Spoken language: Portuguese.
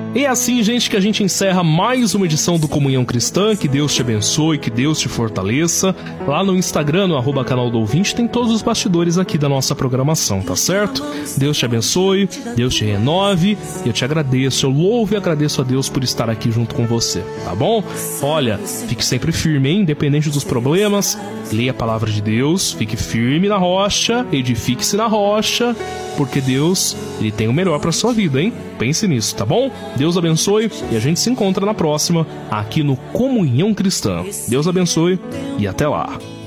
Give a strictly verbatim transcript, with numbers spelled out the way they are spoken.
E é assim, gente, que a gente encerra mais uma edição do Comunhão Cristã. Que Deus te abençoe, que Deus te fortaleça. Lá no Instagram, no arroba canal do ouvinte, tem todos os bastidores aqui da nossa programação, tá certo? Deus te abençoe, Deus te renove. Eu te agradeço, eu louvo e agradeço a Deus por estar aqui junto com você, tá bom? Olha, fique sempre firme, hein? Independente dos problemas, leia a palavra de Deus, fique firme na rocha, edifique-se na rocha, porque Deus, Ele tem o melhor para sua vida, hein? Pense nisso, tá bom? Deus abençoe e a gente se encontra na próxima, aqui no Comunhão Cristã. Deus abençoe e até lá.